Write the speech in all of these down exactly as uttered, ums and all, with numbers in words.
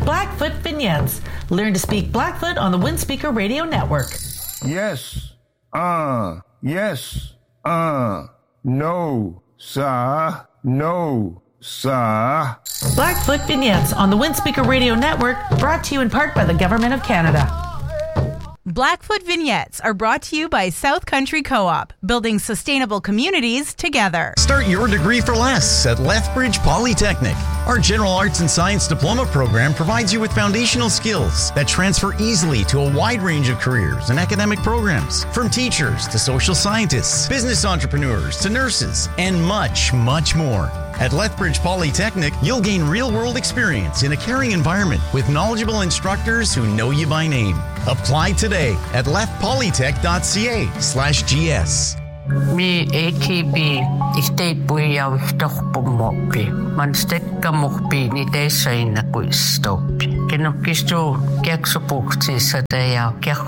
Blackfoot Vignettes. Learn to speak Blackfoot on the Windspeaker Radio Network. Yes. Uh. Yes. Uh. No. Sir. No. Sir. Blackfoot Vignettes on the Windspeaker Radio Network, brought to you in part by the Government of Canada. Blackfoot Vignettes are brought to you by South Country Co-op, building sustainable communities together. Start your degree for less at Lethbridge Polytechnic. Our General Arts and Science Diploma program provides you with foundational skills that transfer easily to a wide range of careers and academic programs, from teachers to social scientists, business entrepreneurs to nurses, and much, much more. At Lethbridge Polytechnic, you'll gain real-world experience in a caring environment with knowledgeable instructors who know you by name. Apply today at lethpolytech.ca slash gs. Mi A T B istay puyaw stokpumokpi. Man stekka mokpi ni desaina kuistopi. Kenokisto kiaksopukti sateya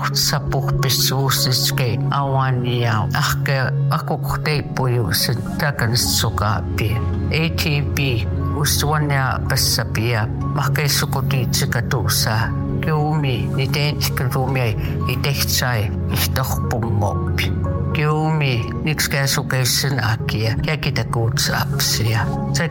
kiaksapukpisuusiske awaniya. Ahke akuktay puyusin takanisukapi. A T B usuanya pasapia makesukutitsikatusa. Kiumi ni dentikirumi idehtsai istokpumokpi. Kiumi nikskäsukeisin akia kiakitakuutsapsia. Se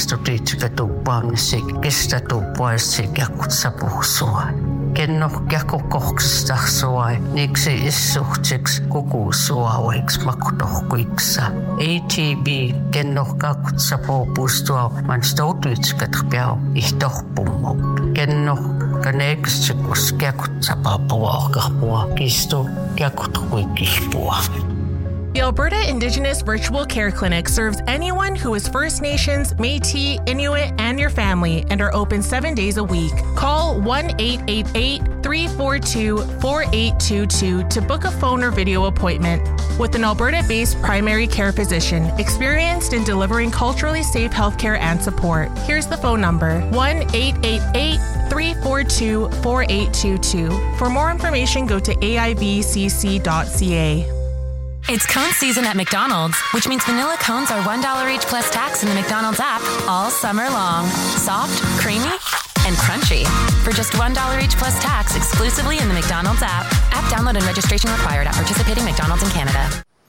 kiakanistutiitsikatuppaamisik kestatuuppaisik kiakutsapuhsua. Kennoh kiakukohkistahsuai niksi issuhtiks kukuusuauiks makutohkuiksa. A T B kennoh kaakutsapuupustua man stoutuitsikatpiau ihtohpummok. Kennoh kaneeksikus kiakutsapapuaakahpua kisto kiakuthuikihpua. The Alberta Indigenous Virtual Care Clinic serves anyone who is First Nations, Métis, Inuit, and your family, and are open seven days a week. Call one eight eight eight, three four two, four eight two two to book a phone or video appointment with an Alberta-based primary care physician experienced in delivering culturally safe healthcare and support. Here's the phone number, one eight eight eight, three four two, four eight two two. For more information, go to A I B C C dot C A. It's cone season at McDonald's, which means vanilla cones are one dollar each plus tax in the McDonald's app all summer long. Soft, creamy, and crunchy. For just one dollar each plus tax exclusively in the McDonald's app. App download and registration required at participating McDonald's in Canada.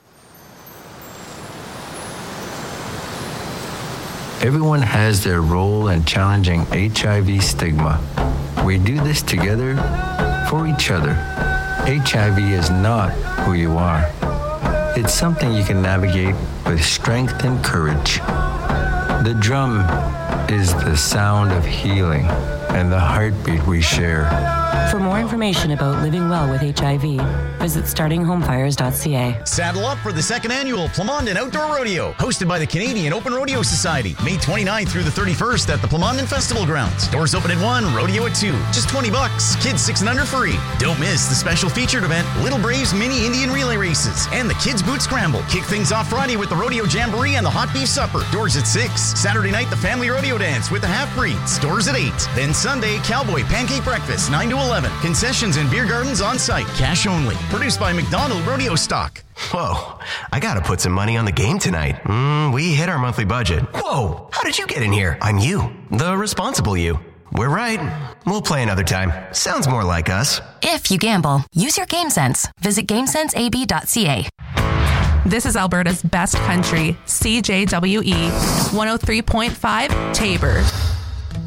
Everyone has their role in challenging H I V stigma. We do this together for each other. H I V is not who you are. It's something you can navigate with strength and courage. The drum is the sound of healing and the heartbeat we share. For more information about living well with H I V, visit starting home fires dot c a. Saddle up for the second annual Plamondon Outdoor Rodeo, hosted by the Canadian Open Rodeo Society, May twenty-ninth through the thirty-first at the Plamondon Festival Grounds. Doors open at one, rodeo at two. Just twenty bucks. Kids six and under free. Don't miss the special featured event, Little Braves Mini Indian Relay Races, and the Kids Boot Scramble. Kick things off Friday with the Rodeo Jamboree and the Hot Beef Supper. Doors at six. Saturday night, the Family Rodeo Dance with the Half-Breeds. Doors at eight. Then Sunday, Cowboy Pancake Breakfast, nine to eleven. Concessions and beer gardens on site. Cash only. Produced by McDonald Rodeo Stock. Whoa, I gotta put some money on the game tonight. Mm, we hit our monthly budget. Whoa, how did you get in here? I'm you, the responsible you. We're right. We'll play another time. Sounds more like us. If you gamble, use your game sense. Visit game sense a b dot c a. This is Alberta's best country, C J W E, one oh three point five, Taber.